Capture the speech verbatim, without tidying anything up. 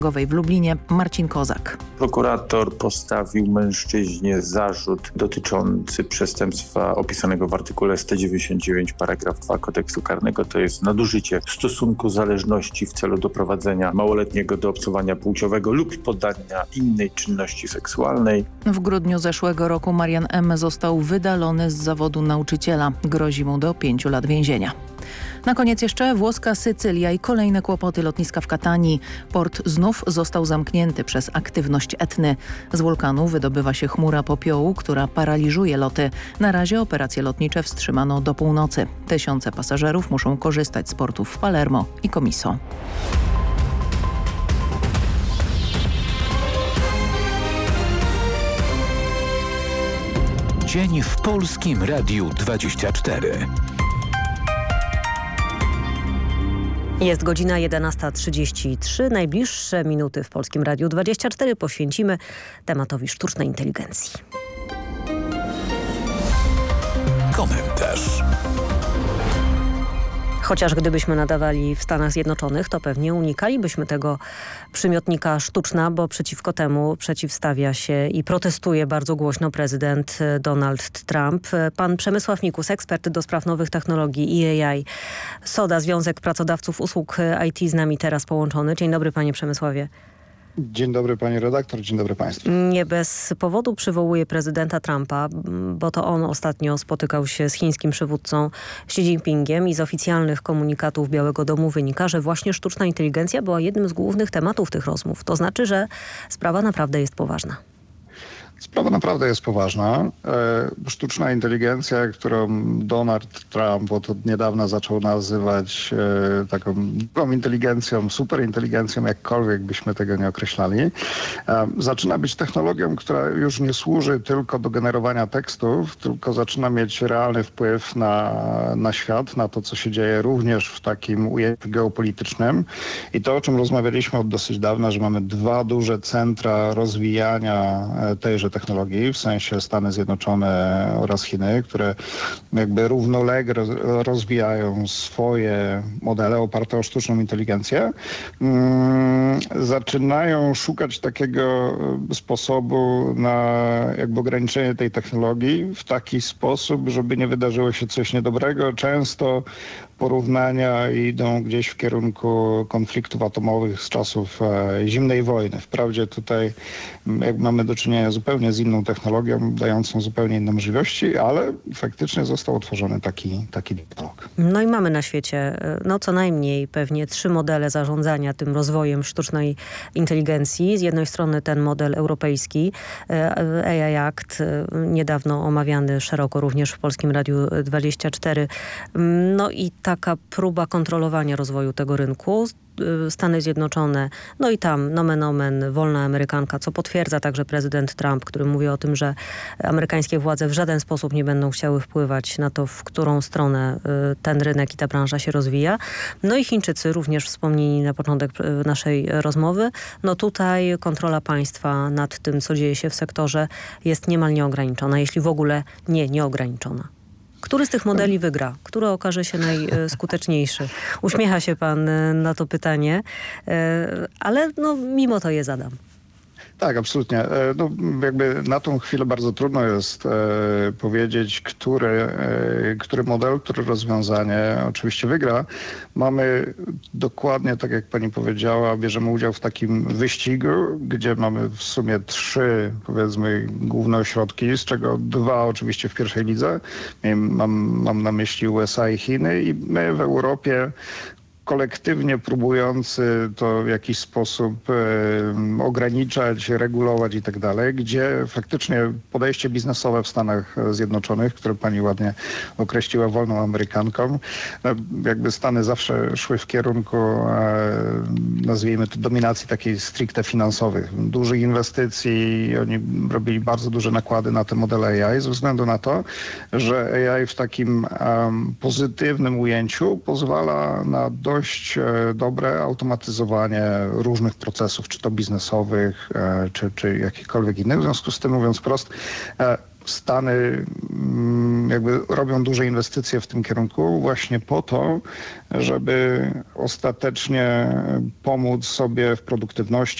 w Lublinie Marcin Kozak. Prokurator postawił mężczyźnie zarzut dotyczący przestępstwa opisanego w artykule sto dziewięćdziesiąt dziewięć paragraf dwa kodeksu karnego. To jest nadużycie stosunku zależności w celu doprowadzenia małoletniego do obcowania płciowego lub poddania innej czynności seksualnej. W grudniu zeszłego roku Marian M. został wydalony z zawodu nauczyciela. Grozi mu do pięciu lat więzienia. Na koniec jeszcze włoska Sycylia i kolejne kłopoty lotniska w Katanii. Port znów został zamknięty przez aktywność Etny. Z wulkanu wydobywa się chmura popiołu, która paraliżuje loty. Na razie operacje lotnicze wstrzymano do północy. Tysiące pasażerów muszą korzystać z portów w Palermo i Comiso. Dzień w Polskim Radiu dwadzieścia cztery. Jest godzina jedenasta trzydzieści trzy. Najbliższe minuty w Polskim Radiu dwadzieścia cztery poświęcimy tematowi sztucznej inteligencji. Komentarz. Chociaż gdybyśmy nadawali w Stanach Zjednoczonych, to pewnie unikalibyśmy tego przymiotnika sztuczna, bo przeciwko temu przeciwstawia się i protestuje bardzo głośno prezydent Donald Trump. Pan Przemysław Mikus, ekspert do spraw nowych technologii i A I. SODA, Związek Pracodawców Usług I T, z nami teraz połączony. Dzień dobry, panie Przemysławie. Dzień dobry pani redaktor, dzień dobry państwu. Nie bez powodu przywołuje prezydenta Trumpa, bo to on ostatnio spotykał się z chińskim przywódcą Xi Jinpingiem i z oficjalnych komunikatów Białego Domu wynika, że właśnie sztuczna inteligencja była jednym z głównych tematów tych rozmów. To znaczy, że sprawa naprawdę jest poważna. Sprawa naprawdę jest poważna. E, sztuczna inteligencja, którą Donald Trump od niedawna zaczął nazywać e, taką drugą inteligencją, superinteligencją, jakkolwiek byśmy tego nie określali, e, zaczyna być technologią, która już nie służy tylko do generowania tekstów, tylko zaczyna mieć realny wpływ na, na świat, na to, co się dzieje również w takim ujęciu geopolitycznym. I to, o czym rozmawialiśmy od dosyć dawna, że mamy dwa duże centra rozwijania tejże technologii, w sensie Stany Zjednoczone oraz Chiny, które jakby równolegle rozwijają swoje modele oparte o sztuczną inteligencję, hmm, zaczynają szukać takiego sposobu na jakby ograniczenie tej technologii w taki sposób, żeby nie wydarzyło się coś niedobrego. Często porównania idą gdzieś w kierunku konfliktów atomowych z czasów e, zimnej wojny. Wprawdzie tutaj jak mamy do czynienia zupełnie z inną technologią, dającą zupełnie inne możliwości, ale faktycznie został utworzony taki, taki dialog. No i mamy na świecie no co najmniej pewnie trzy modele zarządzania tym rozwojem sztucznej inteligencji. Z jednej strony ten model europejski, A I Act, niedawno omawiany szeroko również w Polskim Radiu dwadzieścia cztery. No i taka próba kontrolowania rozwoju tego rynku. Stany Zjednoczone, no i tam nomen omen, wolna amerykanka, co potwierdza także prezydent Trump, który mówi o tym, że amerykańskie władze w żaden sposób nie będą chciały wpływać na to, w którą stronę ten rynek i ta branża się rozwija. No i Chińczycy, również wspomnieni na początek naszej rozmowy, no tutaj kontrola państwa nad tym, co dzieje się w sektorze, jest niemal nieograniczona, jeśli w ogóle nie nieograniczona. Który z tych modeli wygra? Który okaże się najskuteczniejszy? Uśmiecha się pan na to pytanie, ale no, mimo to je zadam. Tak, absolutnie. No, jakby na tą chwilę bardzo trudno jest e, powiedzieć, który, e, który model, które rozwiązanie oczywiście wygra. Mamy dokładnie, tak jak pani powiedziała, bierzemy udział w takim wyścigu, gdzie mamy w sumie trzy, powiedzmy, główne ośrodki, z czego dwa oczywiście w pierwszej lidze. Mam, mam na myśli U S A i Chiny i my w Europie kolektywnie próbujący to w jakiś sposób e, ograniczać, regulować i tak dalej, gdzie faktycznie podejście biznesowe w Stanach Zjednoczonych, które pani ładnie określiła wolną Amerykanką, no, jakby Stany zawsze szły w kierunku, e, nazwijmy to, dominacji takiej stricte finansowych, dużych inwestycji. Oni robili bardzo duże nakłady na te modele A I ze względu na to, że A I w takim um, pozytywnym ujęciu pozwala na dość dobre automatyzowanie różnych procesów, czy to biznesowych, czy, czy jakichkolwiek innych. W związku z tym, mówiąc wprost, Stany mm, jakby robią duże inwestycje w tym kierunku właśnie po to, żeby ostatecznie pomóc sobie w produktywności,